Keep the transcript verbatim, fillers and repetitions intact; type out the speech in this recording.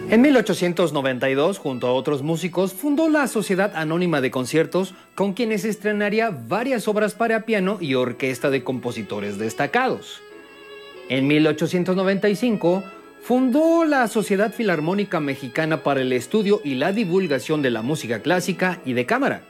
En mil ochocientos noventa y dos, junto a otros músicos, fundó la Sociedad Anónima de Conciertos, con quienes estrenaría varias obras para piano y orquesta de compositores destacados. En mil ochocientos noventa y cinco, fundó la Sociedad Filarmónica Mexicana para el Estudio y la Divulgación de la Música Clásica y de Cámara.